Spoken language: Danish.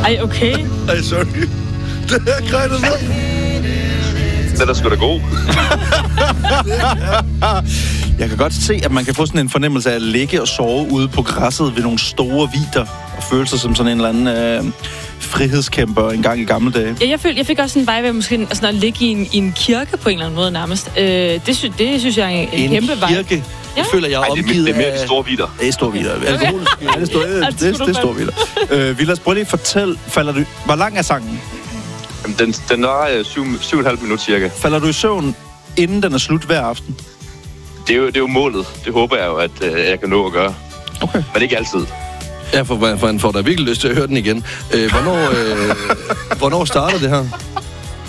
Ej, okay. Ej, sorry. Det er grænet med. Den er sgu da god. Jeg kan godt se, at man kan få sådan en fornemmelse af at ligge og sove ude på græsset ved nogle store vidder og føle sig som sådan en eller anden frihedskæmper engang i gamle dage. Ja, jeg fik også en vibe af måske sådan at ligge i en kirke på en eller anden måde nærmest. Det synes jeg er en kæmpe vibe. En kirke? Jeg føler, jeg er omgivet af... Det er mere de store vidder. Det er store vidder. Alkoholiske. Ja, det er store vidder. Vilas, prøv lige at fortælle, hvor lang er sangen? Jamen, den var 7,5 minutter cirka. Falder du i søvn, inden den er slut hver aften? Det er jo målet. Det håber jeg jo, at jeg kan nå at gøre. Okay. Men ikke altid. Ja, for man får da virkelig lyst til at høre den igen. Hvornår starter det her?